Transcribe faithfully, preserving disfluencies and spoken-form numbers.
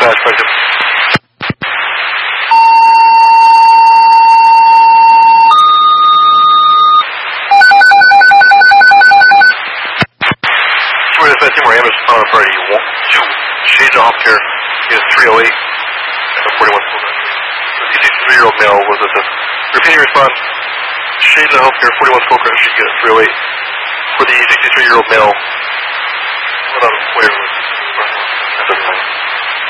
dispatch, question. We're dispatch, Timber ambulance on priority one, two, Shades of Healthcare, unit three oh eight, and the forty-one school nurse. The sixty-three-year-old male was assessed. Repeating response, Shades of Healthcare, forty-one school nurse, unit three oh eight. For the sixty-three-year-old male, what on where was it?